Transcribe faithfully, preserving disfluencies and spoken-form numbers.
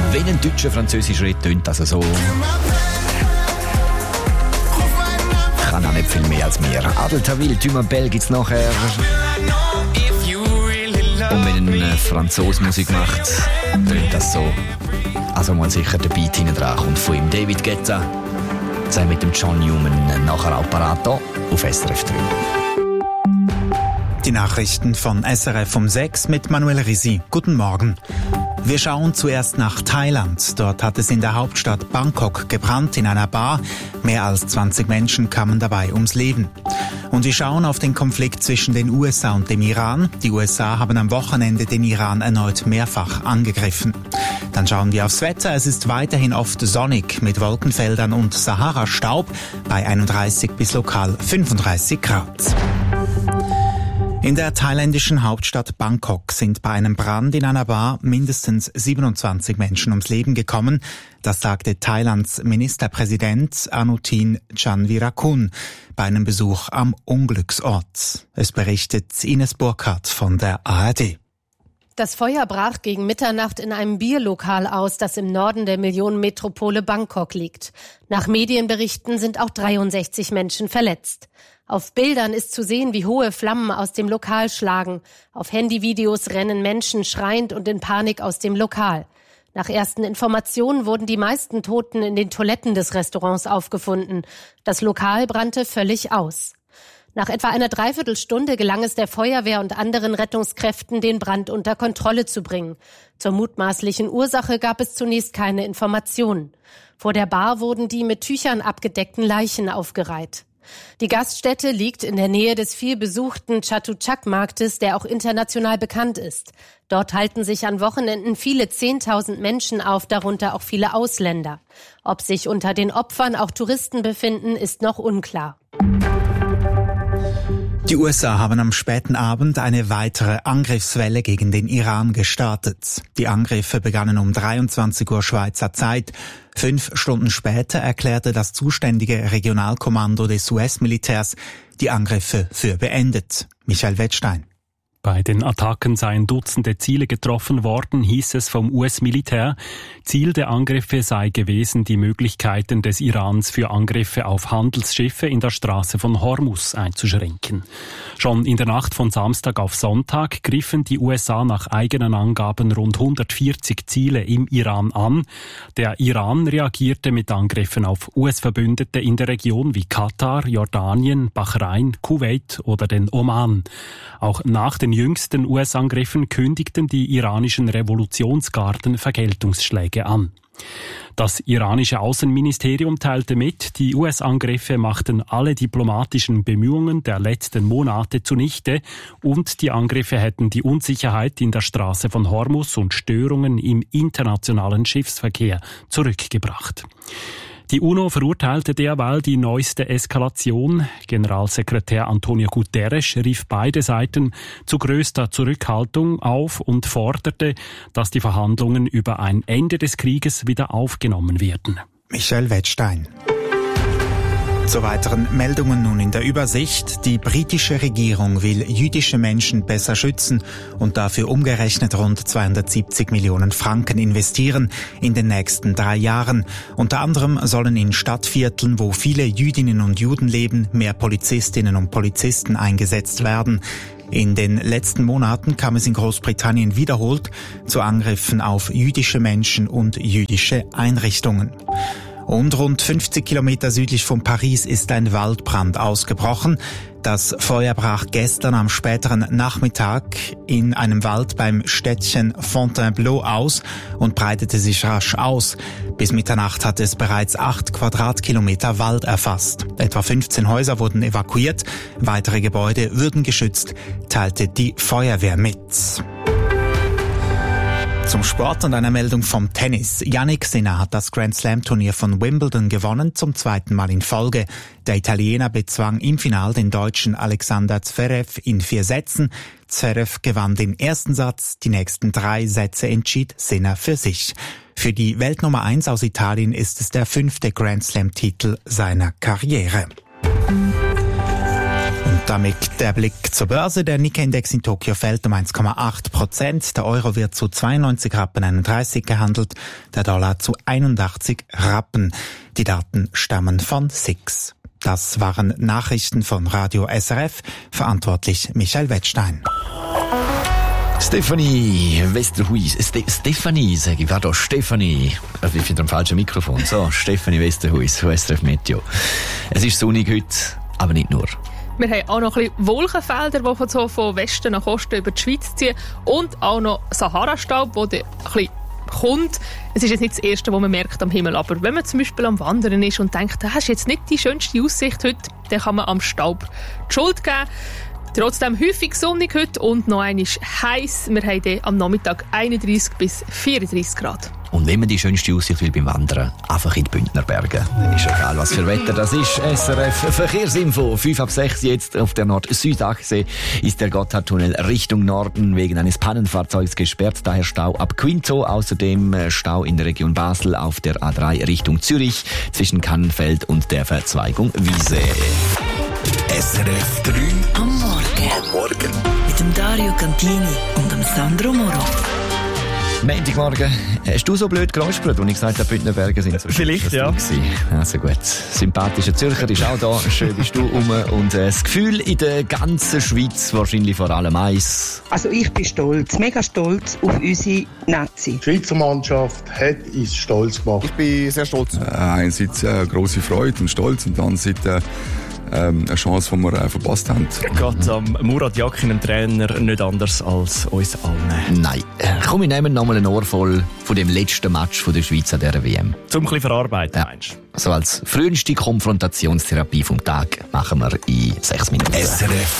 Wenn ein deutscher französischer Ritt tönt, also so. Kann auch nicht viel mehr als mir. Adel Tawil, Tu m'appelles gibt's nachher. Und wenn ein Franzose Musik macht, tönt das so. Also mal sicher der Beat hinten dran kommt von ihm. David Guetta, zusammen mit dem John Newman, nachher auch parat hier auf S R F drei. Die Nachrichten von S R F um sechs mit Manuel Risi. Guten Morgen. Wir schauen zuerst nach Thailand. Dort hat es in der Hauptstadt Bangkok gebrannt in einer Bar. Mehr als zwanzig Menschen kamen dabei ums Leben. Und wir schauen auf den Konflikt zwischen den U S A und dem Iran. Die U S A haben am Wochenende den Iran erneut mehrfach angegriffen. Dann schauen wir aufs Wetter. Es ist weiterhin oft sonnig mit Wolkenfeldern und Sahara-Staub bei einunddreißig bis lokal fünfunddreißig Grad. In der thailändischen Hauptstadt Bangkok sind bei einem Brand in einer Bar mindestens siebenundzwanzig Menschen ums Leben gekommen. Das sagte Thailands Ministerpräsident Anutin Chanvirakul bei einem Besuch am Unglücksort. Es berichtet Ines Burkhardt von der A R D. Das Feuer brach gegen Mitternacht in einem Bierlokal aus, das im Norden der Millionenmetropole Bangkok liegt. Nach Medienberichten sind auch dreiundsechzig Menschen verletzt. Auf Bildern ist zu sehen, wie hohe Flammen aus dem Lokal schlagen. Auf Handyvideos rennen Menschen schreiend und in Panik aus dem Lokal. Nach ersten Informationen wurden die meisten Toten in den Toiletten des Restaurants aufgefunden. Das Lokal brannte völlig aus. Nach etwa einer Dreiviertelstunde gelang es der Feuerwehr und anderen Rettungskräften, den Brand unter Kontrolle zu bringen. Zur mutmaßlichen Ursache gab es zunächst keine Informationen. Vor der Bar wurden die mit Tüchern abgedeckten Leichen aufgereiht. Die Gaststätte liegt in der Nähe des vielbesuchten Chatuchak-Marktes, der auch international bekannt ist. Dort halten sich an Wochenenden viele Zehntausend Menschen auf, darunter auch viele Ausländer. Ob sich unter den Opfern auch Touristen befinden, ist noch unklar. Die U S A haben am späten Abend eine weitere Angriffswelle gegen den Iran gestartet. Die Angriffe begannen um dreiundzwanzig Uhr Schweizer Zeit. Fünf Stunden später erklärte das zuständige Regionalkommando des U S-Militärs die Angriffe für beendet. Michael Wettstein. Bei den Attacken seien Dutzende Ziele getroffen worden, hieß es vom U S-Militär. Ziel der Angriffe sei gewesen, die Möglichkeiten des Irans für Angriffe auf Handelsschiffe in der Straße von Hormuz einzuschränken. Schon in der Nacht von Samstag auf Sonntag griffen die U S A nach eigenen Angaben rund hundertvierzig Ziele im Iran an. Der Iran reagierte mit Angriffen auf U S-Verbündete in der Region wie Katar, Jordanien, Bahrain, Kuwait oder den Oman. Auch nach den jüngsten U S-Angriffen kündigten die iranischen Revolutionsgarden Vergeltungsschläge an. Das iranische Außenministerium teilte mit, die U S-Angriffe machten alle diplomatischen Bemühungen der letzten Monate zunichte und die Angriffe hätten die Unsicherheit in der Straße von Hormuz und Störungen im internationalen Schiffsverkehr zurückgebracht. Die UNO verurteilte derweil die neueste Eskalation. Generalsekretär Antonio Guterres rief beide Seiten zu größter Zurückhaltung auf und forderte, dass die Verhandlungen über ein Ende des Krieges wieder aufgenommen werden. Michael Wettstein. Zu weiteren Meldungen nun in der Übersicht. Die britische Regierung will jüdische Menschen besser schützen und dafür umgerechnet rund zweihundertsiebzig Millionen Franken investieren in den nächsten drei Jahren. Unter anderem sollen in Stadtvierteln, wo viele Jüdinnen und Juden leben, mehr Polizistinnen und Polizisten eingesetzt werden. In den letzten Monaten kam es in Großbritannien wiederholt zu Angriffen auf jüdische Menschen und jüdische Einrichtungen. Und rund fünfzig Kilometer südlich von Paris ist ein Waldbrand ausgebrochen. Das Feuer brach gestern am späteren Nachmittag in einem Wald beim Städtchen Fontainebleau aus und breitete sich rasch aus. Bis Mitternacht hatte es bereits acht Quadratkilometer Wald erfasst. Etwa fünfzehn Häuser wurden evakuiert, weitere Gebäude würden geschützt, teilte die Feuerwehr mit. Zum Sport und einer Meldung vom Tennis. Jannik Sinner hat das Grand-Slam-Turnier von Wimbledon gewonnen, zum zweiten Mal in Folge. Der Italiener bezwang im Finale den Deutschen Alexander Zverev in vier Sätzen. Zverev gewann den ersten Satz, die nächsten drei Sätze entschied Sinner für sich. Für die Weltnummer eins aus Italien ist es der fünfte Grand-Slam-Titel seiner Karriere. Damit der Blick zur Börse. Der Nikkei-Index in Tokio fällt um eins Komma acht Prozent. Der Euro wird zu zweiundneunzig Rappen einunddreißig gehandelt, der Dollar zu einundachtzig Rappen. Die Daten stammen von S I X. Das waren Nachrichten von Radio S R F. Verantwortlich Michael Wettstein. Stefanie Westerhuis. Ste- Stefanie, sage ich. Warte, Stefanie. Ich bin wieder am falschen Mikrofon. So, Stefanie Westerhuis, von S R F Meteo. Es ist sonnig heute, aber nicht nur. Wir haben auch noch ein bisschen Wolkenfelder, die von, so von Westen nach Osten über die Schweiz ziehen. Und auch noch Sahara-Staub, der ein bisschen kommt. Es ist jetzt nicht das Erste, was man merkt am Himmel. Aber wenn man zum Beispiel am Wandern ist und denkt, du hast jetzt nicht die schönste Aussicht heute, dann kann man am Staub die Schuld geben. Trotzdem häufig sonnig heute und noch einmal heiß. Wir haben dann am Nachmittag einunddreißig bis vierunddreißig Grad. Und wenn man die schönste Aussicht will beim Wandern, einfach in die Bündner Berge. Ist egal, was für Wetter das ist. S R F Verkehrsinfo. fünf ab sechs jetzt auf der Nord-Süd-Achse ist der Gotthardtunnel Richtung Norden wegen eines Pannenfahrzeugs gesperrt. Daher Stau ab Quinto. Außerdem Stau in der Region Basel auf der A drei Richtung Zürich zwischen Kannenfeld und der Verzweigung Wiese. S R F drei am Morgen. Am Morgen. Mit dem Dario Cantini und dem Sandro Moro. Montagmorgen. Hast du so blöd geräuspert, als ich gesagt habe, Bündner Berge sind so schön? Vielleicht, ja. Also gut. Sympathischer Zürcher ist auch da. Schön bist du rum. Und äh, das Gefühl in der ganzen Schweiz, wahrscheinlich vor allem eins. Also ich bin stolz, mega stolz auf unsere Nazi. Die Schweizer Mannschaft hat uns stolz gemacht. Ich bin sehr stolz. Äh, einerseits äh, grosse Freude und Stolz und andererseits äh, Ähm, eine Chance, die wir äh, verpasst haben. Geht am Murat Yakin, dem Trainer, nicht anders als uns allen. Nein. Komm, wir nehmen nochmal ein Ohr voll von dem letzten Match von der Schweiz an dieser W M. Zum ein bisschen verarbeiten, ja. Meinst du? Also als früheste Konfrontationstherapie vom Tag machen wir in sechs Minuten. S R F